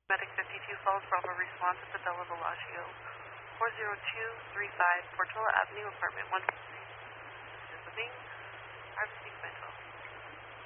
Medic 52 Falls Bravo response at the Bella Bellagio, 40235 Portola Avenue, apartment 1. This is the Bing, RFC Metro.